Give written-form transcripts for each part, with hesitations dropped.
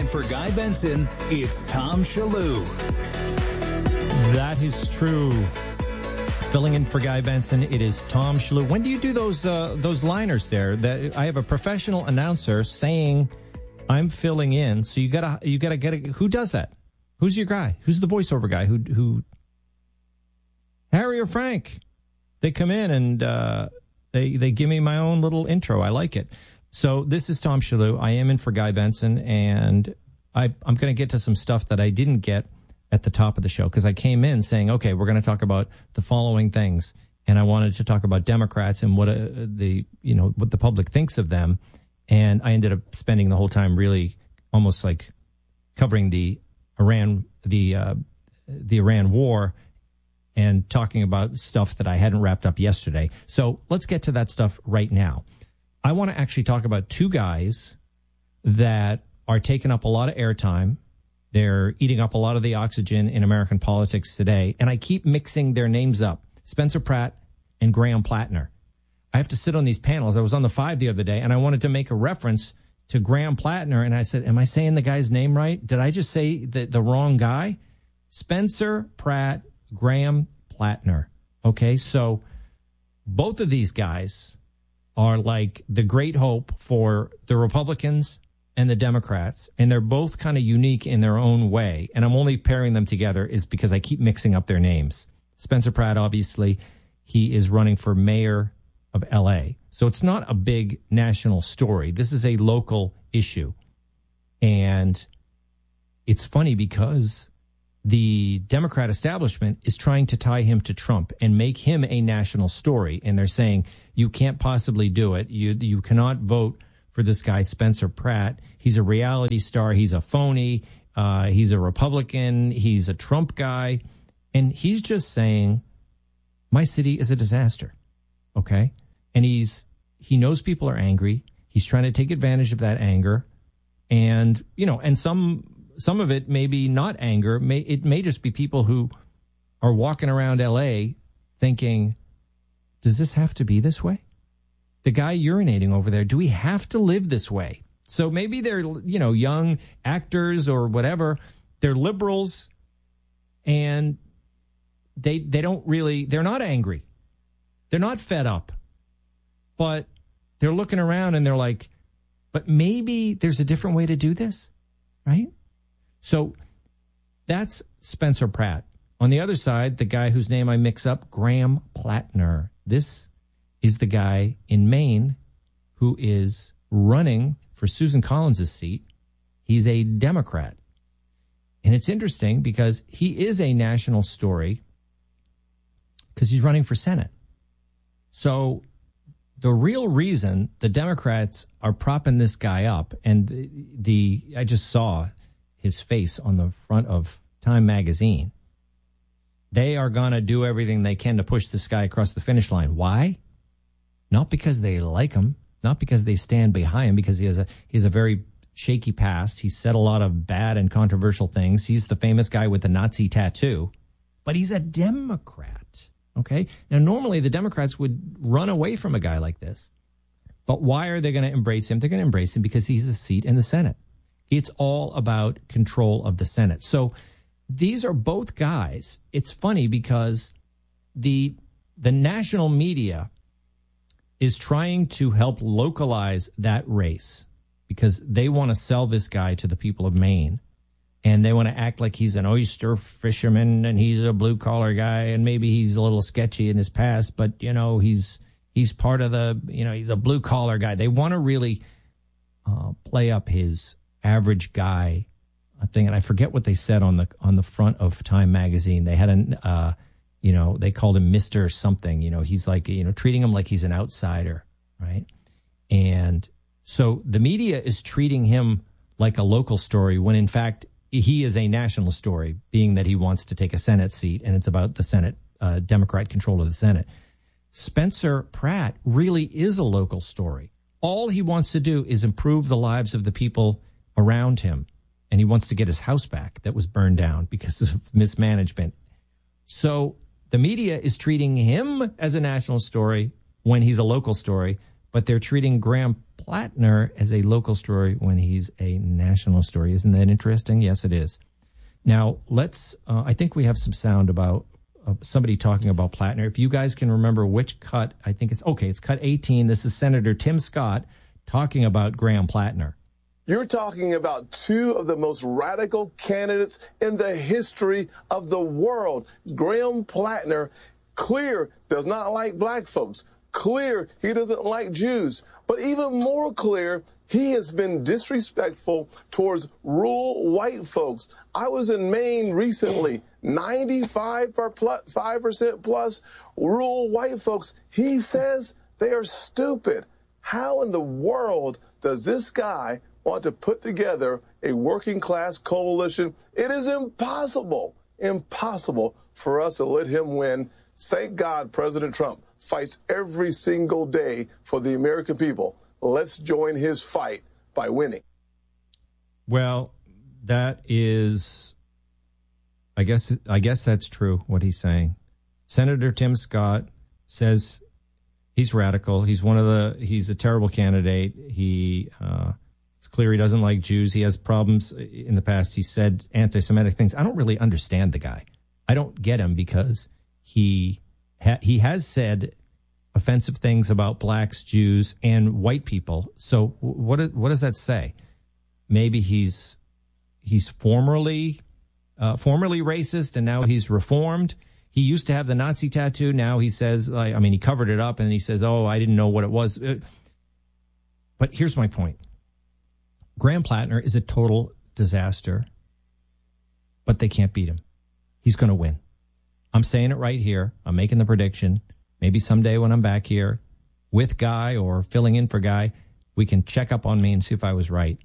in for Guy Benson, it's Tom Shillue. That is true. Filling in for Guy Benson, it is Tom Shillue. When do you do those liners there? That I have a professional announcer saying I'm filling in, so you gotta get it. Who does that? Who's your guy? Who's the voiceover guy? Who? Harry or Frank? They come in and they give me my own little intro. I like it. So this is Tom Shillue. I am in for Guy Benson, and I'm going to get to some stuff that I didn't get at the top of the show, because I came in saying, okay, we're going to talk about the following things, and I wanted to talk about Democrats and what what the public thinks of them, and I ended up spending the whole time really almost like covering the Iran war and talking about stuff that I hadn't wrapped up yesterday. So let's get to that stuff right now. I want to actually talk about two guys that are taking up a lot of airtime. They're eating up a lot of the oxygen in American politics today, and I keep mixing their names up, Spencer Pratt and Graham Plattner. I have to sit on these panels. I was on the 5 the other day, and I wanted to make a reference to Graham Plattner, and I said, am I saying the guy's name right? Did I just say the wrong guy? Spencer Pratt, Graham Plattner. Okay, so both of these guys are like the great hope for the Republicans and the Democrats, and they're both kind of unique in their own way. And I'm only pairing them together is because I keep mixing up their names. Spencer Pratt, obviously, he is running for mayor of L.A. So it's not a big national story. This is a local issue. And it's funny because the Democrat establishment is trying to tie him to Trump and make him a national story. And they're saying, you can't possibly do it. You cannot vote for this guy, Spencer Pratt. He's a reality star. He's a phony. He's a Republican. He's a Trump guy. And he's just saying, my city is a disaster. Okay? And he knows people are angry. He's trying to take advantage of that anger. And, and some of it may be not anger. It may just be people who are walking around L.A. thinking, does this have to be this way? The guy urinating over there, do we have to live this way? So maybe they're, young actors or whatever. They're liberals, and they don't really, they're not angry. They're not fed up. But they're looking around and they're like, but maybe there's a different way to do this, right? So that's Spencer Pratt. On the other side, the guy whose name I mix up, Graham Plattner. This is the guy in Maine who is running for Susan Collins' seat. He's a Democrat. And it's interesting because he is a national story because he's running for Senate. So the real reason the Democrats are propping this guy up, and I just saw his face on the front of Time magazine. They are going to do everything they can to push this guy across the finish line. Why? Not because they like him, not because they stand behind him, because he has a very shaky past. He's said a lot of bad and controversial things. He's the famous guy with the Nazi tattoo, but he's a Democrat. Okay? Now, normally the Democrats would run away from a guy like this, but why are they going to embrace him? They're going to embrace him because he's a seat in the Senate. It's all about control of the Senate. So these are both guys. It's funny because the national media is trying to help localize that race because they want to sell this guy to the people of Maine. And they want to act like he's an oyster fisherman and he's a blue-collar guy and maybe he's a little sketchy in his past, but, he's part of he's a blue-collar guy. They want to really play up his average guy thing. And I forget what they said on the front of Time magazine. They had they called him Mr. something. He's like, treating him like he's an outsider, right? And so the media is treating him like a local story when, in fact, he is a national story, being that he wants to take a Senate seat, and it's about the Senate, Democrat control of the Senate. Spencer Pratt really is a local story. All he wants to do is improve the lives of the people around him, and he wants to get his house back that was burned down because of mismanagement. So the media is treating him as a national story when he's a local story, but they're treating Graham Plattner as a local story when he's a national story. Isn't that interesting? Yes, it is. Now, I think we have some sound about somebody talking about Plattner. If you guys can remember which cut, I think it's cut 18. This is Senator Tim Scott talking about Graham Plattner. You're talking about two of the most radical candidates in the history of the world. Graham Plattner, clear, does not like black folks. Clear, he doesn't like Jews. But even more clear, he has been disrespectful towards rural white folks. I was in Maine recently, 95% plus rural white folks. He says they are stupid. How in the world does this guy want to put together a working class coalition? It is impossible for us to let him win. Thank God President Trump fights every single day for the American people. Let's join his fight by winning. Well, that is, I guess that's true, what he's saying. Senator Tim Scott says he's radical. He's a terrible candidate. It's clear he doesn't like Jews. He has problems in the past. He said anti-Semitic things. I don't really understand the guy. I don't get him because he has said offensive things about blacks, Jews, and white people. So what does that say? Maybe he's formerly racist and now he's reformed. He used to have the Nazi tattoo. Now he says, he covered it up and he says, "Oh, I didn't know what it was." But here's my point. Graham Plattner is a total disaster, but they can't beat him. He's going to win. I'm saying it right here. I'm making the prediction. Maybe someday when I'm back here with Guy or filling in for Guy, we can check up on me and see if I was right.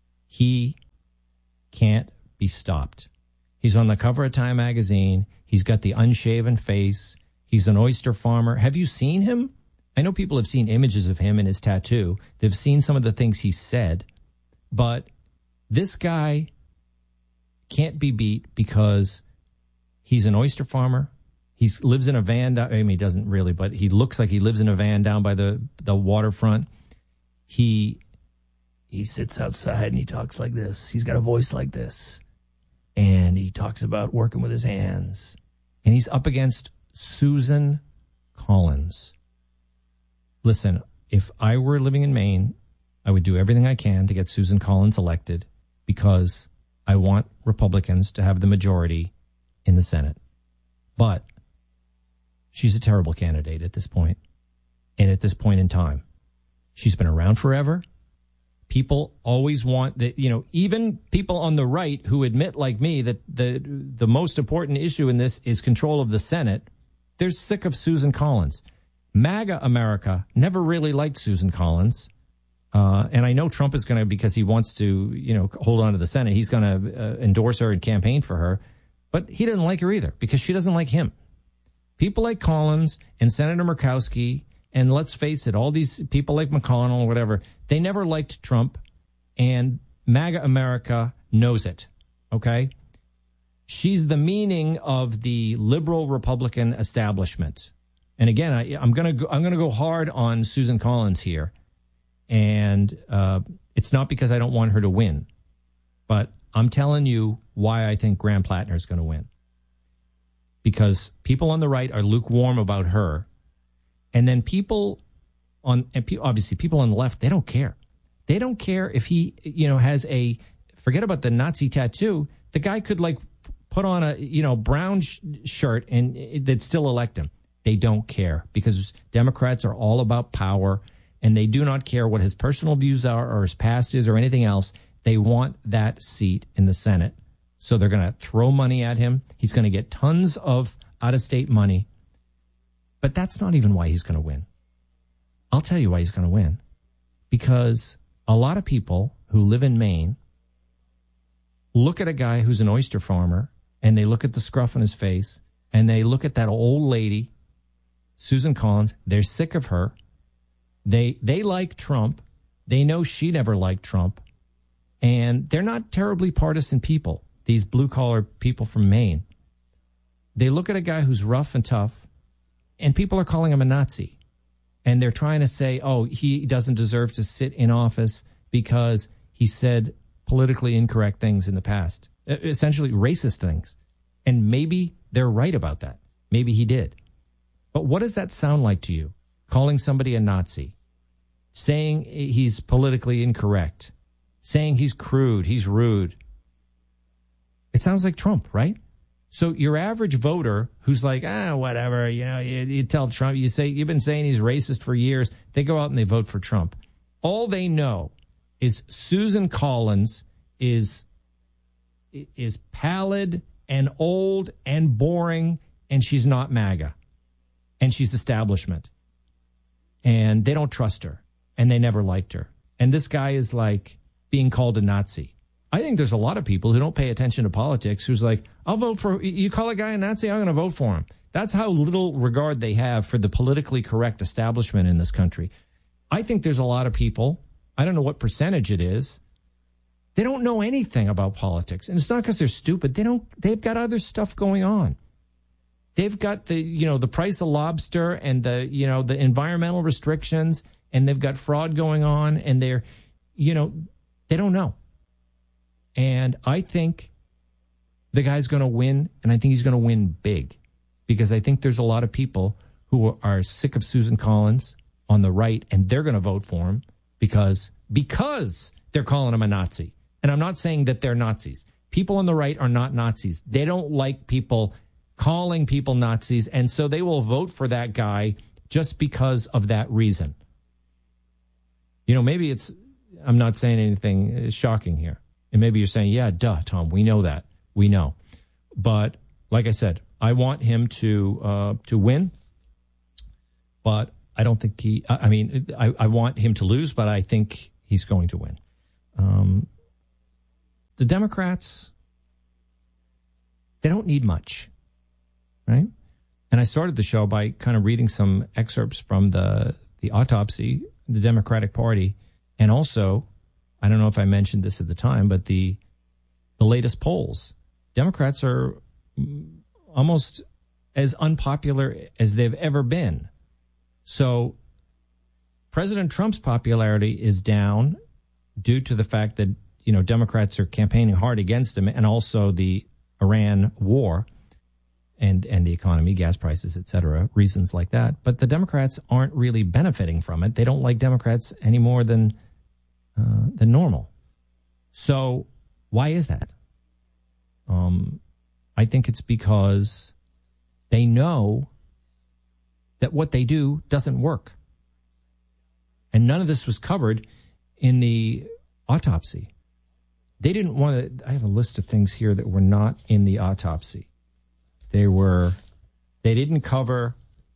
He can't be stopped. He's on the cover of Time magazine. He's got the unshaven face. He's an oyster farmer. Have you seen him? I know people have seen images of him and his tattoo. They've seen some of the things he said. But this guy can't be beat because he's an oyster farmer. He lives in a van. He doesn't really, but he looks like he lives in a van down by the waterfront. He sits outside and he talks like this. He's got a voice like this. And he talks about working with his hands. And he's up against Susan Collins. Listen, if I were living in Maine, I would do everything I can to get Susan Collins elected because I want Republicans to have the majority in the Senate. But she's a terrible candidate at this point, and at this point in time. She's been around forever. People always want that, even people on the right who admit, like me, that the most important issue in this is control of the Senate. They're sick of Susan Collins. MAGA America never really liked Susan Collins. And I know Trump is going to, because he wants to, hold on to the Senate, he's going to endorse her and campaign for her. But he doesn't like her either because she doesn't like him. People like Collins and Senator Murkowski, and let's face it, all these people like McConnell or whatever, they never liked Trump, and MAGA America knows it, okay? She's the meaning of the liberal Republican establishment. And again, I'm gonna go hard on Susan Collins here, and it's not because I don't want her to win, but I'm telling you why I think Graham Plattner is going to win. Because people on the right are lukewarm about her. And then obviously people on the left, they don't care. They don't care if he, has forget about the Nazi tattoo. The guy could put on a, brown shirt and they'd still elect him. They don't care because Democrats are all about power and they do not care what his personal views are or his past is or anything else. They want that seat in the Senate. So they're going to throw money at him. He's going to get tons of out-of-state money. But that's not even why he's going to win. I'll tell you why he's going to win. Because a lot of people who live in Maine look at a guy who's an oyster farmer, and they look at the scruff on his face, and they look at that old lady, Susan Collins. They're sick of her. They like Trump. They know she never liked Trump. And they're not terribly partisan people, these blue-collar people from Maine. They look at a guy who's rough and tough, and people are calling him a Nazi. And they're trying to say, oh, he doesn't deserve to sit in office because he said politically incorrect things in the past, essentially racist things. And maybe they're right about that. Maybe he did. But what does that sound like to you? Calling somebody a Nazi, saying he's politically incorrect, saying he's crude, he's rude. It sounds like Trump, right? So your average voter who's like, whatever, you tell Trump, you say, you've been saying he's racist for years. They go out and they vote for Trump. All they know is Susan Collins is pallid and old and boring, and she's not MAGA, and she's establishment. And they don't trust her, and they never liked her. And this guy is like being called a Nazi. I think there's a lot of people who don't pay attention to politics who's like, I'll vote for, you call a guy a Nazi, I'm going to vote for him. That's how little regard they have for the politically correct establishment in this country. I think there's a lot of people, I don't know what percentage it is, they don't know anything about politics. And it's not because they're stupid. They've got other stuff going on. They've got the price of lobster and the environmental restrictions, and they've got fraud going on, and they don't know. And I think the guy's going to win, and I think he's going to win big, because I think there's a lot of people who are sick of Susan Collins on the right, and they're going to vote for him because they're calling him a Nazi. And I'm not saying that they're Nazis. People on the right are not Nazis. They don't like people calling people Nazis, and so they will vote for that guy just because of that reason. Maybe I'm not saying anything shocking here. And maybe you're saying, yeah, duh, Tom, we know that. We know. But like I said, I want him to win, but I don't think I want him to lose, but I think he's going to win. The Democrats, they don't need much, right? And I started the show by kind of reading some excerpts from the autopsy, the Democratic Party, and also, I don't know if I mentioned this at the time, but the latest polls. Democrats are almost as unpopular as they've ever been. So President Trump's popularity is down due to the fact that, Democrats are campaigning hard against him, and also the Iran war and the economy, gas prices, et cetera, reasons like that. But the Democrats aren't really benefiting from it. They don't like Democrats any more than normal. So why is that? I think it's because they know that what they do doesn't work. And none of this was covered in the autopsy. They didn't want to, I have a list of things here that were not in the autopsy. They didn't cover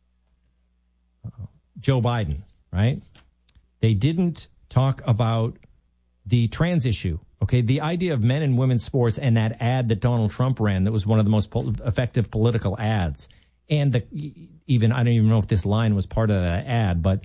Joe Biden, right? They didn't talk about the trans issue, okay? The idea of men and women's sports and that ad that Donald Trump ran that was one of the most effective political ads. And I don't even know if this line was part of that ad, but,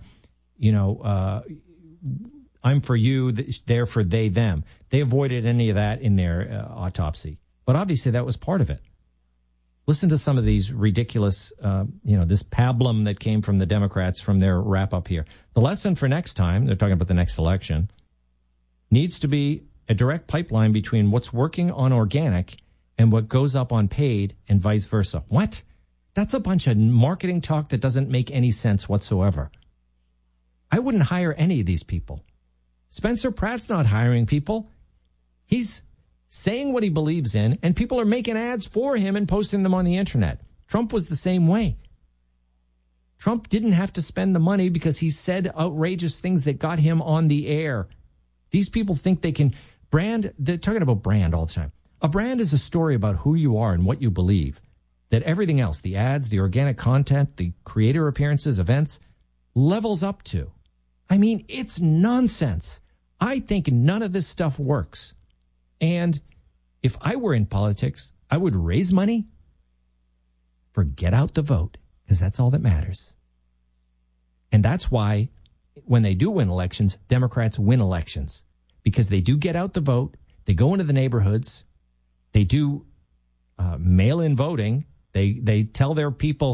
I'm for you, they're for they, them. They avoided any of that in their autopsy. But obviously that was part of it. Listen to some of these ridiculous, this pablum that came from the Democrats from their wrap-up here. The lesson for next time, they're talking about the next election, needs to be a direct pipeline between what's working on organic and what goes up on paid and vice versa. What? That's a bunch of marketing talk that doesn't make any sense whatsoever. I wouldn't hire any of these people. Spencer Pratt's not hiring people. He's saying what he believes in, and people are making ads for him and posting them on the internet. Trump was the same way. Trump didn't have to spend the money because he said outrageous things that got him on the air. These people think they can brand. They're talking about brand all the time. A brand is a story about who you are and what you believe. That everything else, the ads, the organic content, the creator appearances, events, levels up to. I mean, it's nonsense. I think none of this stuff works. And if I were in politics, I would raise money, forget out the vote, because that's all that matters. And that's why when they do win elections, Democrats win elections, because they do get out the vote. They go into the neighborhoods. They do mail-in voting. They tell their people,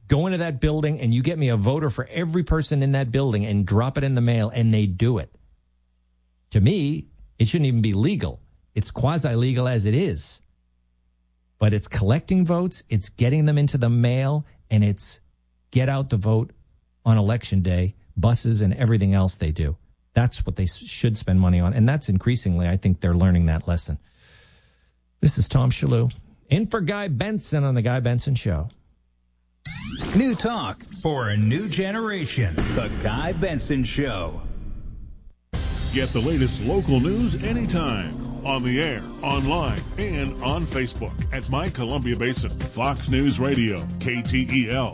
Go into that building and you get me a voter for every person in that building and drop it in the mail, and they do it. To me, it shouldn't even be legal. It's quasi-legal as it is. But it's collecting votes, it's getting them into the mail, and it's get out the vote on Election Day, buses and everything else they do. That's what they should spend money on. And that's increasingly, I think they're learning that lesson. This is Tom Shalhoub, in for Guy Benson on The Guy Benson Show. New talk for a new generation. The Guy Benson Show. Get the latest local news anytime. On the air, online, and on Facebook at My Columbia Basin, Fox News Radio, KTEL.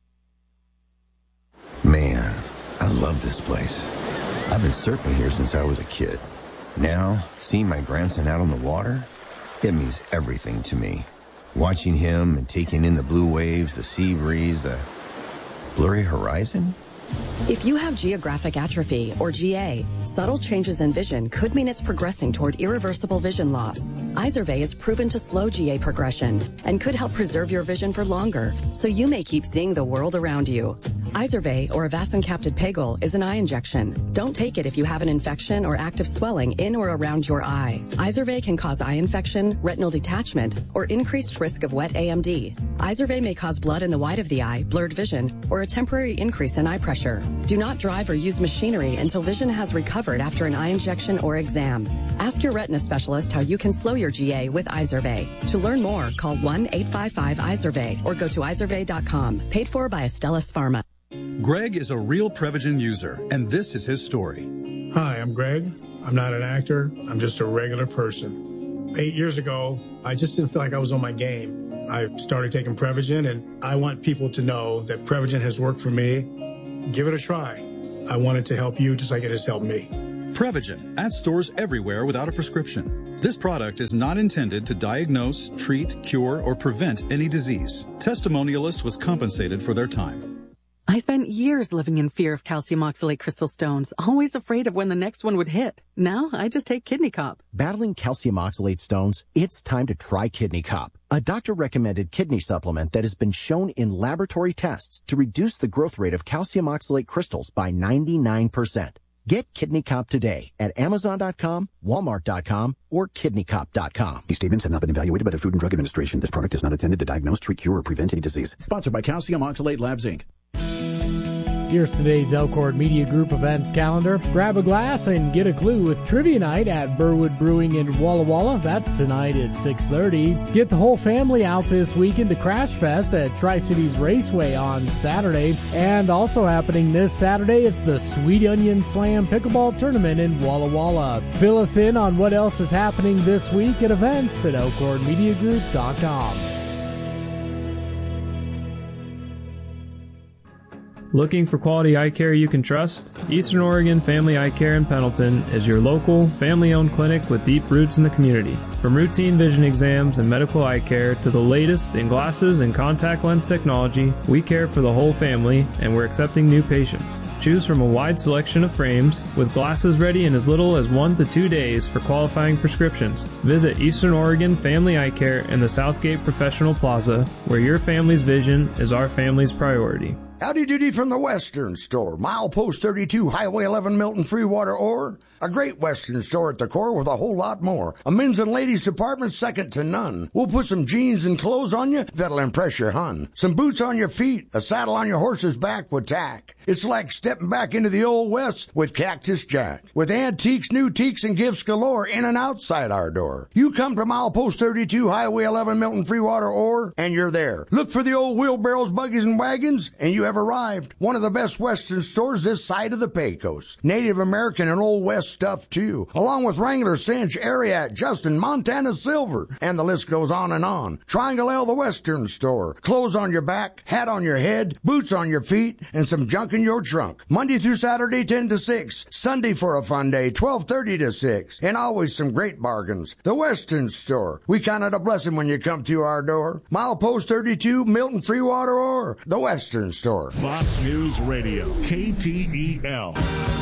Man, I love this place. I've been surfing here since I was a kid. Now, seeing my grandson out on the water, it means everything to me. Watching him and taking in the blue waves, the sea breeze, the blurry horizon. If you have geographic atrophy, or GA, subtle changes in vision could mean it's progressing toward irreversible vision loss. Izervay is proven to slow GA progression and could help preserve your vision for longer, so you may keep seeing the world around you. Izervay, or avacincaptad pegol, is an eye injection. Don't take it if you have an infection or active swelling in or around your eye. Izervay can cause eye infection, retinal detachment, or increased risk of wet AMD. Izervay may cause blood in the white of the eye, blurred vision, or a temporary increase in eye pressure. Do not drive or use machinery until vision has recovered after an eye injection or exam. Ask your retina specialist how you can slow your GA with Izervay. To learn more, call 1-855-IZERVAY or go to izervay.com. Paid for by Astellas Pharma. Greg is a real Prevagen user, and this is his story. Hi, I'm Greg. I'm not an actor. I'm just a regular person. 8 years ago, I just didn't feel like I was on my game. I started taking Prevagen, and I want people to know that Prevagen has worked for me. Give it a try. I want it to help you just like it has helped me. Prevagen, at stores everywhere without a prescription. This product is not intended to diagnose, treat, cure, or prevent any disease. Testimonialist was compensated for their time. I spent years living in fear of calcium oxalate crystal stones, always afraid of when the next one would hit. Now, I just take Kidney Cop. Battling calcium oxalate stones? It's time to try Kidney Cop, a doctor-recommended kidney supplement that has been shown in laboratory tests to reduce the growth rate of calcium oxalate crystals by 99%. Get Kidney Cop today at Amazon.com, Walmart.com, or KidneyCop.com. These statements have not been evaluated by the Food and Drug Administration. This product is not intended to diagnose, treat, cure, or prevent any disease. Sponsored by Calcium Oxalate Labs, Inc. Here's today's Elkhorn Media Group events calendar. Grab a glass and get a clue with Trivia Night at Burwood Brewing in Walla Walla. That's tonight at 6:30. Get the whole family out this weekend to Crash Fest at Tri-Cities Raceway on Saturday. And also happening this Saturday, it's the Sweet Onion Slam Pickleball Tournament in Walla Walla. Fill us in on what else is happening this week at events at ElkhornMediaGroup.com. Looking for quality eye care you can trust? Eastern Oregon Family Eye Care in Pendleton is your local, family-owned clinic with deep roots in the community. From routine vision exams and medical eye care to the latest in glasses and contact lens technology, we care for the whole family, and we're accepting new patients. Choose from a wide selection of frames, with glasses ready in as little as 1 to 2 days for qualifying prescriptions. Visit Eastern Oregon Family Eye Care in the Southgate Professional Plaza, where your family's vision is our family's priority. Howdy doody from the Western Store. Milepost 32, Highway 11, Milton, Freewater, Ore. A great Western store at the core with a whole lot more. A men's and ladies department second to none. We'll put some jeans and clothes on you that'll impress your hun. Some boots on your feet, a saddle on your horse's back with tack. It's like stepping back into the Old West with Cactus Jack. With antiques, new teaks, and gifts galore in and outside our door. You come to Milepost 32, Highway 11, Milton, Freewater, Ore, and you're there. Look for the old wheelbarrows, buggies, and wagons, and you have arrived. One of the best Western stores this side of the Pecos. Native American and Old West stuff, too. Along with Wrangler, Cinch, Ariat, Justin, Montana Silver, and the list goes on and on. Triangle L, the Western Store. Clothes on your back, hat on your head, boots on your feet, and some junk in your trunk. Monday through Saturday, 10 to 6. Sunday for a fun day, 12:30 to 6. And always some great bargains. The Western Store. We count it a blessing when you come to our door. Milepost 32, Milton, Freewater, or the Western Store. Fox News Radio, KTEL.